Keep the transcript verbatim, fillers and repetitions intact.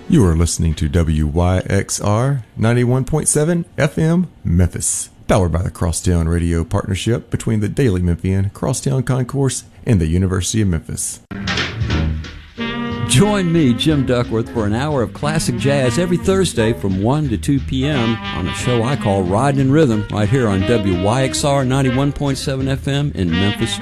You are listening to W Y X R ninety-one point seven F M Memphis, powered by the Crosstown Radio partnership between the Daily Memphian, Crosstown Concourse, and the University of Memphis. Join me, Jim Duckworth, for an hour of classic jazz every Thursday from one to two p.m. on a show I call Riding in Rhythm right here on W Y X R ninety-one point seven F M in Memphis,